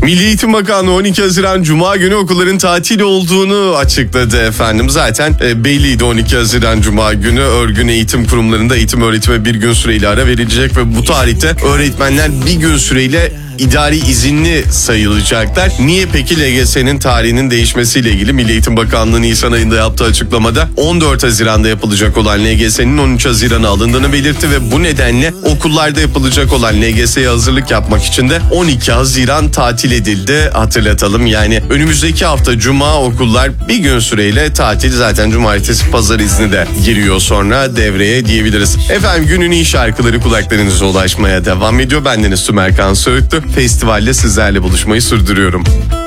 Milli Eğitim Bakanlığı 12 Haziran Cuma günü okulların tatil olduğunu açıkladı efendim. Zaten belliydi 12 Haziran Cuma günü örgün eğitim kurumlarında eğitim öğretime bir gün süreyle ara verilecek ve bu tarihte öğretmenler bir gün süreyle idari izinli sayılacaklar. Niye peki? LGS'nin tarihinin değişmesiyle ilgili Milli Eğitim Bakanlığı Nisan ayında yaptığı açıklamada 14 Haziran'da yapılacak olan LGS'nin 13 Haziran'a alındığını belirtti ve bu nedenle okullarda yapılacak olan LGS'ye hazırlık yapmak için de 12 Haziran tatil edildi. Hatırlatalım, yani önümüzdeki hafta Cuma okullar bir gün süreyle tatil, zaten cumartesi pazar izni de giriyor sonra devreye diyebiliriz. Efendim, günün iyi şarkıları kulaklarınıza ulaşmaya devam ediyor. Bendeniz Sümerkan Söğütlü. Festivalle sizlerle buluşmayı sürdürüyorum.